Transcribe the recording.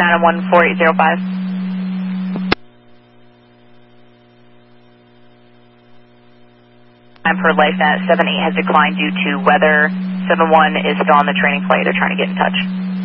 901-4805. I'm per LifeNet. 78 has declined due to weather. 71 is still on the training flight. They're trying to get in touch.